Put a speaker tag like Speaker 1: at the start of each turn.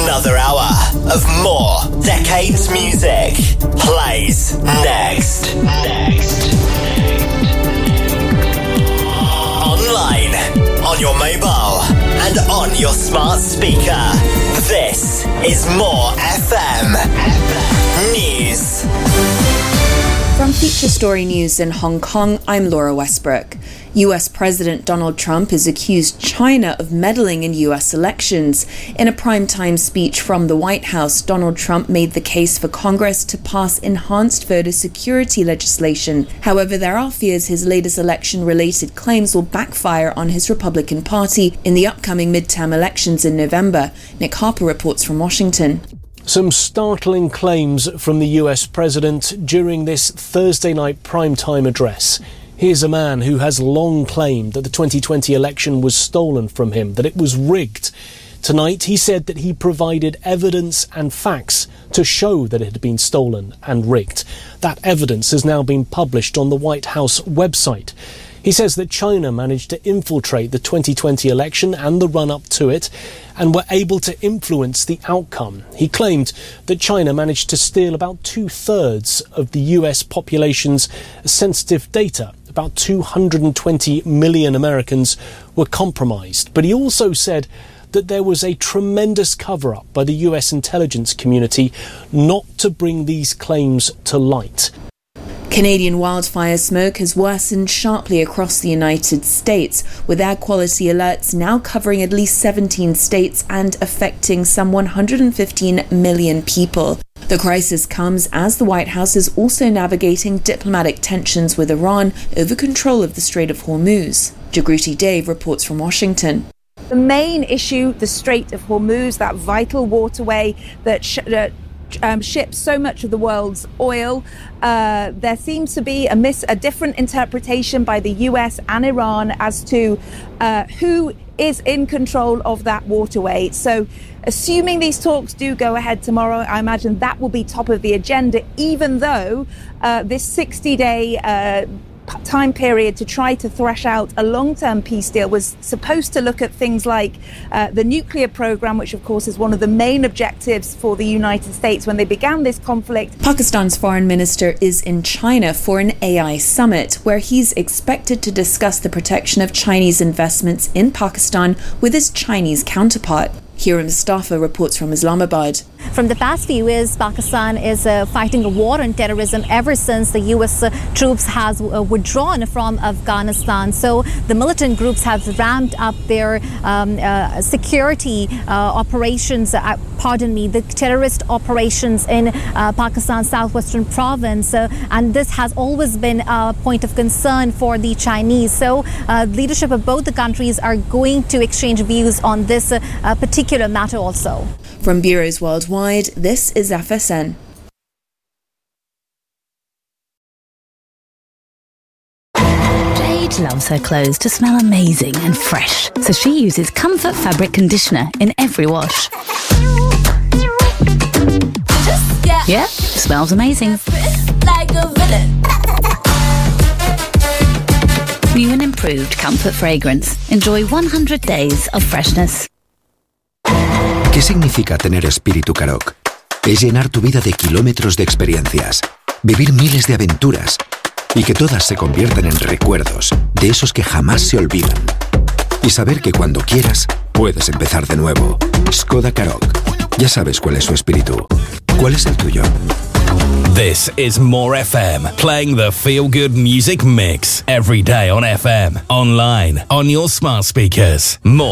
Speaker 1: Another hour of more Decades music plays next. Online, on your mobile, and on your smart speaker. This is More FM News.
Speaker 2: From Feature Story News in Hong Kong, I'm Laura Westbrook. US President Donald Trump has accused China of meddling in US elections. In a primetime speech from the White House, Donald Trump made the case for Congress to pass enhanced voter security legislation. However, there are fears his latest election-related claims will backfire on his Republican Party in the upcoming midterm elections in November. Nick Harper reports from Washington.
Speaker 3: Some startling claims from the US president during this Thursday night primetime address. Here's a man who has long claimed that the 2020 election was stolen from him, that it was rigged. Tonight, he said that he provided evidence and facts to show that it had been stolen and rigged. That evidence has now been published on the White House website. He says that China managed to infiltrate the 2020 election and the run-up to it and were able to influence the outcome. He claimed that China managed to steal about 2/3 of the US population's sensitive data. About 220 million Americans were compromised. But he also said that there was a tremendous cover-up by the US intelligence community not to bring these claims to light.
Speaker 2: Canadian wildfire smoke has worsened sharply across the United States, with air quality alerts now covering at least 17 states and affecting some 115 million people. The crisis comes as the White House is also navigating diplomatic tensions with Iran over control of the Strait of Hormuz. Jagruti Dave reports from Washington.
Speaker 4: The main issue, the Strait of Hormuz, that vital waterway that ships so much of the world's oil. There seems to be a different interpretation by the US and Iran as to who is in control of that waterway. So assuming these talks do go ahead tomorrow, I imagine that will be top of the agenda, even though this 60-day time period to try to thresh out a long-term peace deal was supposed to look at things like the nuclear program, which of course is one of the main objectives for the United States when they began this conflict.
Speaker 2: Pakistan's foreign minister is in China for an AI summit where he's expected to discuss the protection of Chinese investments in Pakistan with his Chinese counterpart. Hira Mustafa reports from Islamabad.
Speaker 5: From the past few years, Pakistan is fighting a war on terrorism ever since the US troops has withdrawn from Afghanistan. So the militant groups have ramped up their security operations, the terrorist operations in Pakistan's southwestern province. And this has always been a point of concern for the Chinese. So leadership of both the countries are going to exchange views on this particular matter also.
Speaker 2: From bureaus worldwide, this is FSN.
Speaker 6: Jade loves her clothes to smell amazing and fresh, so she uses Comfort Fabric Conditioner in every wash. Yeah, smells amazing.
Speaker 7: Like a villain.
Speaker 6: New and improved Comfort Fragrance. Enjoy 100 days of freshness.
Speaker 8: ¿Qué significa tener espíritu Karoq? Es llenar tu vida de kilómetros de experiencias, vivir miles de aventuras y que todas se conviertan en recuerdos de esos que jamás se olvidan. Y saber que cuando quieras, puedes empezar de nuevo. Skoda Karoq. Ya sabes cuál es su espíritu. ¿Cuál es el tuyo?
Speaker 9: This is More FM, playing the feel-good music mix every day on FM, online, on your smart speakers. More